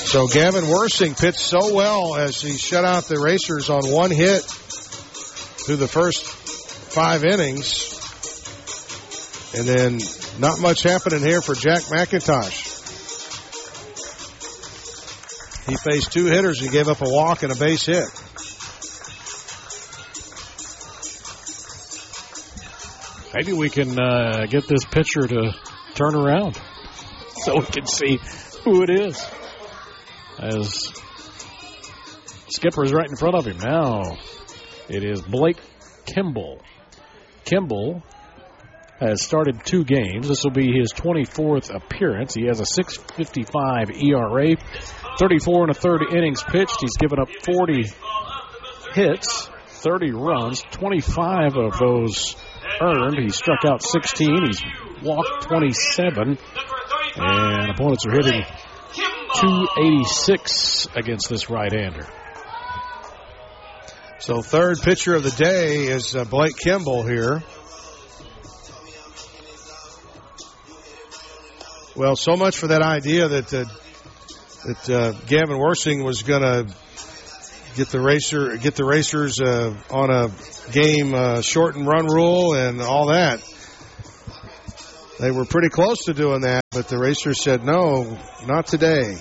So Gavin Worsing pitched so well as he shut out the Racers on one hit through the first 5 innings. And then not much happening here for Jack McIntosh. He faced 2 hitters and gave up a walk and a base hit. Maybe we can get this pitcher to turn around so we can see who it is. As Skipper's right in front of him now. It is Blake Kimball. Kimball has started 2 games. This will be his 24th appearance. He has a 6.55 ERA, 34 1/3 innings pitched. He's given up 40 hits, 30 runs, 25 of those earned. He struck out 16. He's walked 27. And opponents are hitting .286 against this right-hander. So third pitcher of the day is Blake Kimball here. Well, so much for that idea that Gavin Worsing was going to get the Racers on a game shortened run rule and all that. They were pretty close to doing that, but the Racers said, no, not today.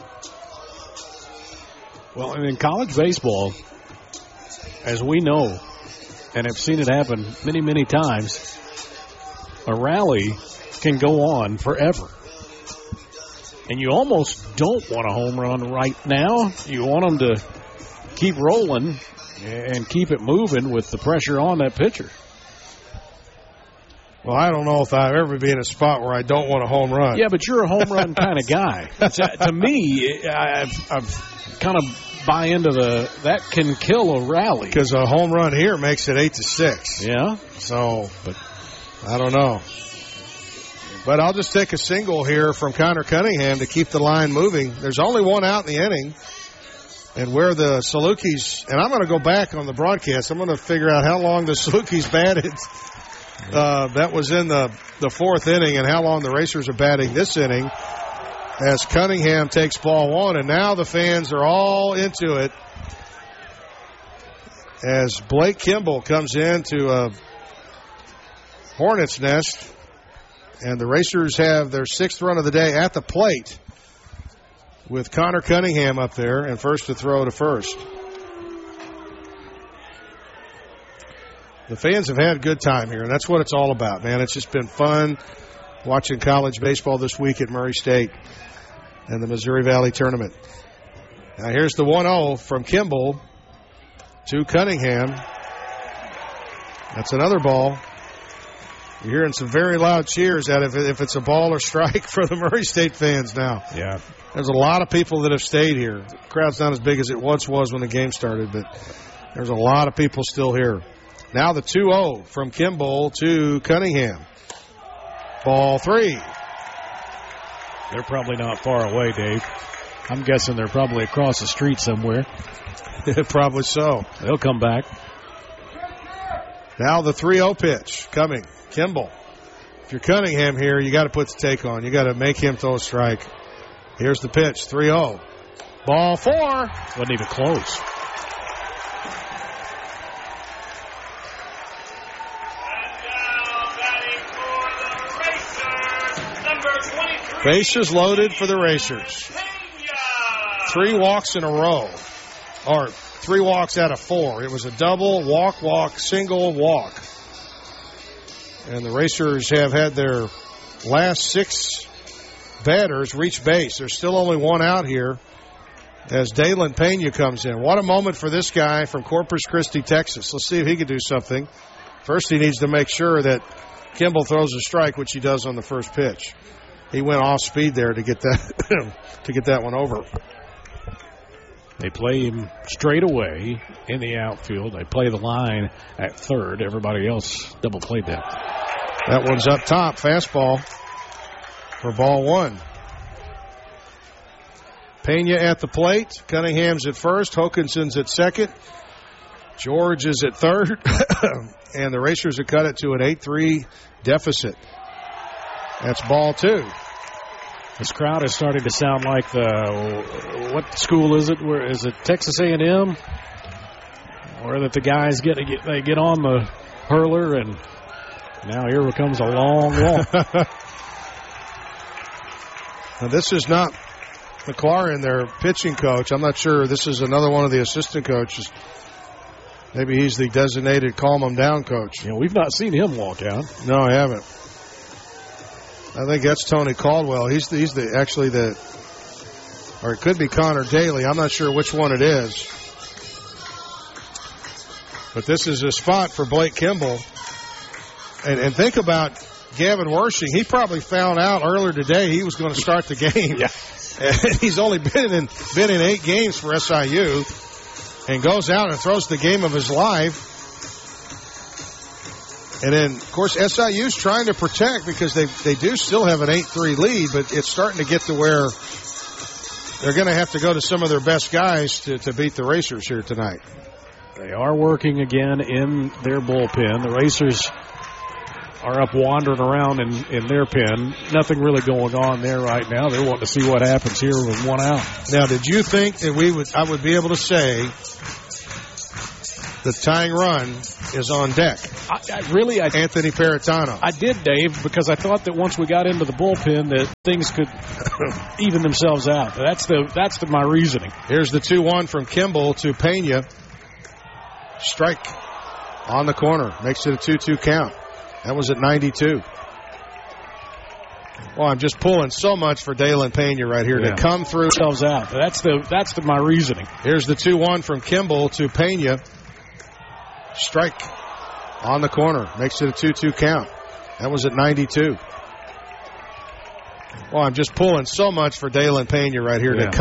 Well, and in college baseball, as we know and have seen it happen many, many times, a rally can go on forever. And you almost don't want a home run right now. You want them to keep rolling and keep it moving with the pressure on that pitcher. Well, I don't know if I've ever been in a spot where I don't want a home run. Yeah, but you're a home run kind of guy. To me, I've kind of buy into that can kill a rally. Because a home run here makes it 8-6. Yeah. So, but I don't know. But I'll just take a single here from Connor Cunningham to keep the line moving. There's only 1 out in the inning. And where the Salukis, and I'm going to go back on the broadcast. I'm going to figure out how long the Salukis batted. That was in the 4th inning, and how long the Racers are batting this inning as Cunningham takes ball 1. And now the fans are all into it as Blake Kimball comes into a Hornets nest. And the Racers have their 6th run of the day at the plate with Connor Cunningham up there and first to throw to first. The fans have had a good time here, and that's what it's all about, man. It's just been fun watching college baseball this week at Murray State and the Missouri Valley Tournament. Now here's the 1-0 from Kimball to Cunningham. That's another ball. You're hearing some very loud cheers out of it if it's a ball or strike for the Murray State fans now. Yeah. There's a lot of people that have stayed here. The crowd's not as big as it once was when the game started, but there's a lot of people still here. Now the 2-0 from Kimball to Cunningham. Ball 3. They're probably not far away, Dave. I'm guessing they're probably across the street somewhere. Probably so. They'll come back. Now the 3-0 pitch coming. Kimball. If you're Cunningham here, you got to put the take on. You got to make him throw a strike. Here's the pitch, 3-0. Ball 4. Wasn't even close. Bases loaded for the Racers. 3 walks in a row. Or 3 walks out of 4. It was a double, walk, single, walk. And the Racers have had their last 6 batters reach base. There's still only 1 out here as Dalen Pena comes in. What a moment for this guy from Corpus Christi, Texas. Let's see if he can do something. First, he needs to make sure that Kimball throws a strike, which he does on the first pitch. He went off speed there to get that one over. They play him straight away in the outfield. They play the line at third. Everybody else double played that. That one's up top. Fastball for ball 1. Pena at the plate. Cunningham's at first. Hokinson's at second. George is at third. And the Racers have cut it to an 8-3 deficit. That's ball 2. This crowd is starting to sound like what school is it? Where is it? Texas A&M, where that the guys get on the hurler, and now here comes a long walk. Now this is not McLaurin, their pitching coach. I'm not sure. This is another one of the assistant coaches. Maybe he's the designated calm him down coach. We've not seen him walk out. No, I haven't. I think that's Tony Caldwell. He's the or it could be Connor Daly. I'm not sure which one it is. But this is a spot for Blake Kimball. And think about Gavin Wersching. He probably found out earlier today he was going to start the game. Yeah. And he's only been in 8 games for SIU, and goes out and throws the game of his life. And then, of course, SIU's trying to protect because they do still have an 8-3 lead, but it's starting to get to where they're going to have to go to some of their best guys to beat the Racers here tonight. They are working again in their bullpen. The Racers are up wandering around in their pen. Nothing really going on there right now. They're wanting to see what happens here with 1 out. Now, did you think that I would be able to say the tying run is on deck? Anthony Paratano. I did, Dave, because I thought that once we got into the bullpen that things could even themselves out. That's my reasoning. Here's the 2-1 from Kimball to Pena. Strike on the corner. Makes it a 2-2 count. That was at 92. Well, I'm just pulling so much for Dalen Pena right here to come through. Themselves out. That's my reasoning. Here's the 2-1 from Kimball to Pena. Strike on the corner. Makes it a 2-2 count. That was at 92. Well, I'm just pulling so much for Dalen Pena right here to come